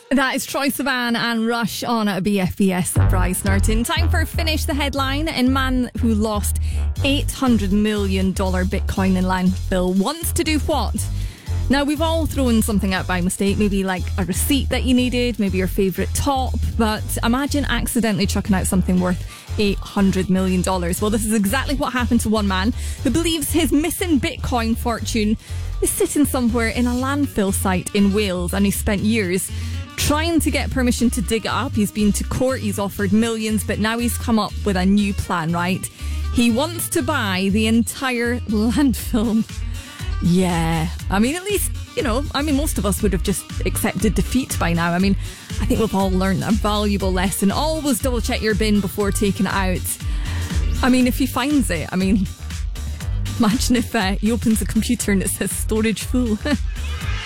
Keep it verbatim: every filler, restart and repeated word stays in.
That is Troye Sivan and Rush on a B F B S. Bryce Norton. Time for Finish the Headline. And man who lost eight hundred million dollars Bitcoin in landfill wants to do what? Now, we've all thrown something out by mistake, maybe like a receipt that you needed, maybe your favourite top, but imagine accidentally chucking out something worth eight hundred million dollars. Well, this is exactly what happened to one man who believes his missing Bitcoin fortune is sitting somewhere in a landfill site in Wales, and he spent years trying to get permission to dig it up. He's been to court, he's offered millions, but now he's come up with a new plan, right? He wants to buy the entire landfill. Yeah, I mean, at least, you know, I mean, most of us would have just accepted defeat by now. I mean, I think we've all learned a valuable lesson. Always double check your bin before taking it out. I mean, if he finds it, I mean, imagine if uh, he opens the computer and it says storage full.